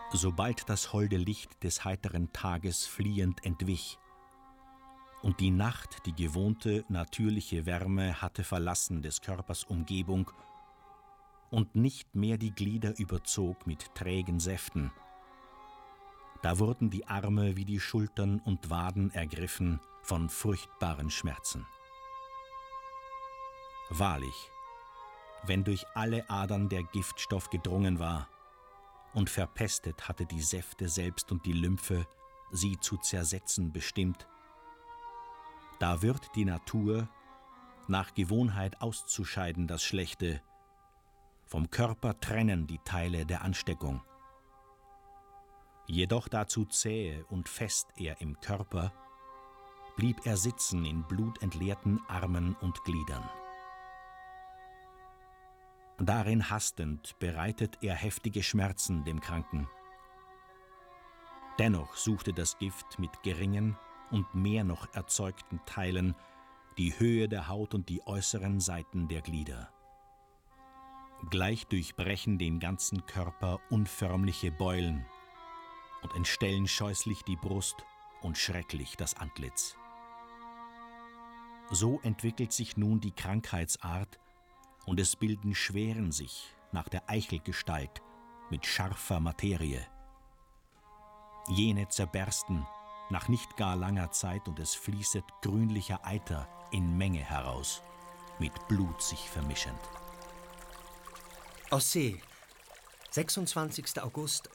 Sobald das holde Licht des heiteren Tages fliehend entwich und die Nacht die gewohnte, natürliche Wärme hatte verlassen des Körpers Umgebung und nicht mehr die Glieder überzog mit trägen Säften, da wurden die Arme wie die Schultern und Waden ergriffen von furchtbaren Schmerzen. Wahrlich, wenn durch alle Adern der Giftstoff gedrungen war und verpestet hatte die Säfte selbst und die Lymphe, sie zu zersetzen bestimmt, da wird die Natur, nach Gewohnheit auszuscheiden das Schlechte, vom Körper trennen die Teile der Ansteckung. Jedoch dazu zähe und fest er im Körper, blieb er sitzen in blutentleerten Armen und Gliedern. Darin hastend bereitet er heftige Schmerzen dem Kranken. Dennoch suchte das Gift mit geringen und mehr noch erzeugten Teilen die Höhe der Haut und die äußeren Seiten der Glieder. Gleich durchbrechen den ganzen Körper unförmliche Beulen und entstellen scheußlich die Brust und schrecklich das Antlitz. So entwickelt sich nun die Krankheitsart, und es bilden Schweren sich nach der Eichelgestalt mit scharfer Materie. Jene zerbersten nach nicht gar langer Zeit, und es fließet grünlicher Eiter in Menge heraus, mit Blut sich vermischend. Aussee, 26. August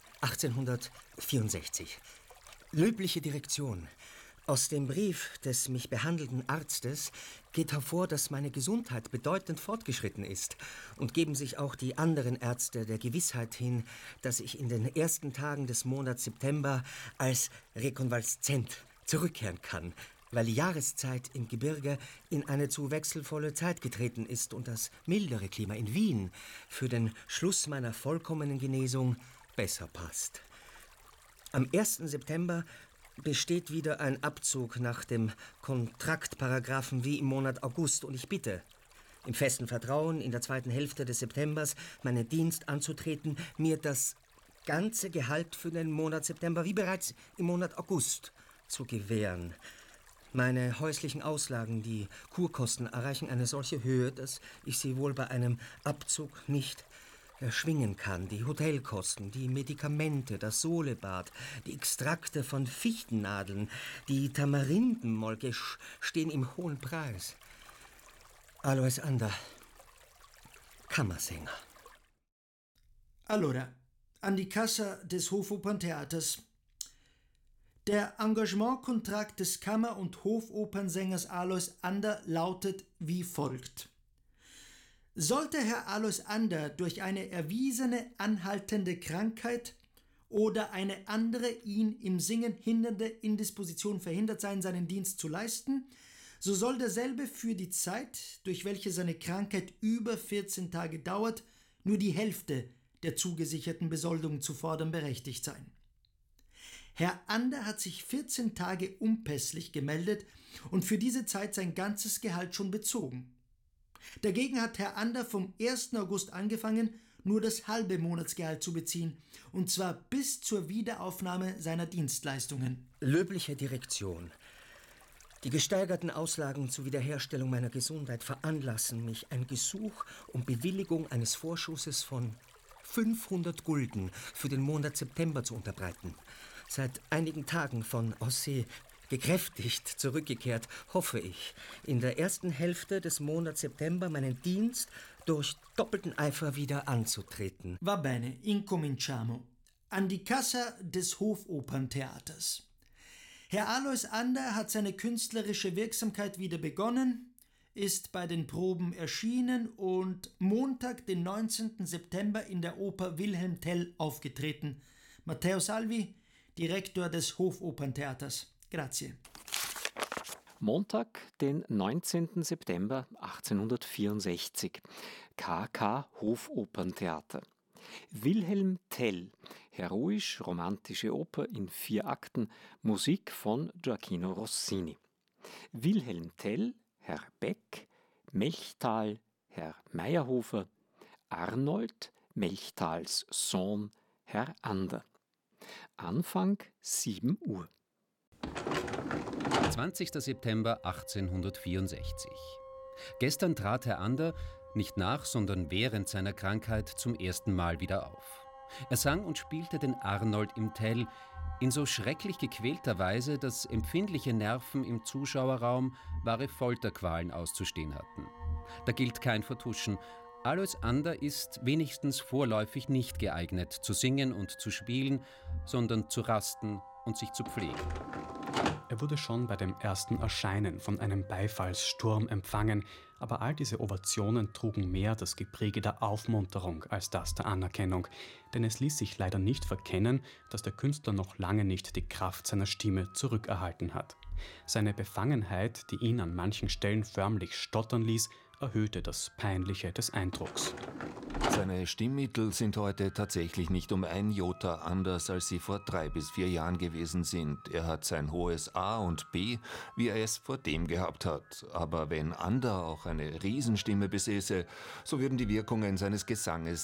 1864. Löbliche Direktion. Aus dem Brief des mich behandelnden Arztes geht hervor, dass meine Gesundheit bedeutend fortgeschritten ist, und geben sich auch die anderen Ärzte der Gewissheit hin, dass ich in den ersten Tagen des Monats September als Rekonvaleszent zurückkehren kann, weil die Jahreszeit im Gebirge in eine zu wechselvolle Zeit getreten ist und das mildere Klima in Wien für den Schluss meiner vollkommenen Genesung besser passt. Am 1. September besteht wieder ein Abzug nach dem Kontraktparagraphen wie im Monat August, und ich bitte, im festen Vertrauen, in der zweiten Hälfte des Septembers meinen Dienst anzutreten, mir das ganze Gehalt für den Monat September wie bereits im Monat August zu gewähren. Meine häuslichen Auslagen, die Kurkosten, erreichen eine solche Höhe, dass ich sie wohl bei einem Abzug nicht erschwingen kann. Die Hotelkosten, die Medikamente, das Solebad, die Extrakte von Fichtennadeln, die Tamarindenmolke stehen im hohen Preis. Alois Ander, Kammersänger. Allora, an die Kassa des Hofoperntheaters. Der Engagementkontrakt des Kammer- und Hofopernsängers Alois Ander lautet wie folgt. Sollte Herr Alois Ander durch eine erwiesene anhaltende Krankheit oder eine andere ihn im Singen hindernde Indisposition verhindert sein, seinen Dienst zu leisten, so soll derselbe für die Zeit, durch welche seine Krankheit über 14 Tage dauert, nur die Hälfte der zugesicherten Besoldung zu fordern berechtigt sein. Herr Ander hat sich 14 Tage unpässlich gemeldet und für diese Zeit sein ganzes Gehalt schon bezogen. Dagegen hat Herr Ander vom 1. August angefangen, nur das halbe Monatsgehalt zu beziehen, und zwar bis zur Wiederaufnahme seiner Dienstleistungen. Löbliche Direktion. Die gesteigerten Auslagen zur Wiederherstellung meiner Gesundheit veranlassen mich, ein Gesuch um Bewilligung eines Vorschusses von 500 Gulden für den Monat September zu unterbreiten. Seit einigen Tagen von Aussee gekräftigt zurückgekehrt, hoffe ich, in der ersten Hälfte des Monats September meinen Dienst durch doppelten Eifer wieder anzutreten. Va bene, incominciamo. An die Kassa des Hofoperntheaters. Herr Alois Ander hat seine künstlerische Wirksamkeit wieder begonnen, ist bei den Proben erschienen und Montag, den 19. September in der Oper Wilhelm Tell aufgetreten. Matteo Salvi, Direktor des Hofoperntheaters. Grazie. Montag, den 19. September 1864. KK Hofoperntheater. Wilhelm Tell, heroisch-romantische Oper in 4 Akten, Musik von Gioacchino Rossini. Wilhelm Tell, Herr Beck, Melchthal, Herr Meyerhofer, Arnold, Melchtals Sohn, Herr Ander. Anfang 7 Uhr. 20. September 1864. Gestern trat Herr Ander nicht nach, sondern während seiner Krankheit zum ersten Mal wieder auf. Er sang und spielte den Arnold im Tell in so schrecklich gequälter Weise, dass empfindliche Nerven im Zuschauerraum wahre Folterqualen auszustehen hatten. Da gilt kein Vertuschen. Alois Ander ist wenigstens vorläufig nicht geeignet, zu singen und zu spielen, sondern zu rasten und sich zu pflegen. Er wurde schon bei dem ersten Erscheinen von einem Beifallssturm empfangen, aber all diese Ovationen trugen mehr das Gepräge der Aufmunterung als das der Anerkennung, denn es ließ sich leider nicht verkennen, dass der Künstler noch lange nicht die Kraft seiner Stimme zurückerhalten hat. Seine Befangenheit, die ihn an manchen Stellen förmlich stottern ließ, erhöhte das Peinliche des Eindrucks. Seine Stimmmittel sind heute tatsächlich nicht um ein Jota anders, als sie vor 3 bis 4 Jahren gewesen sind. Er hat sein hohes A und B, wie er es vor dem gehabt hat. Aber wenn Ander auch eine Riesenstimme besäße, so würden die Wirkungen seines Gesanges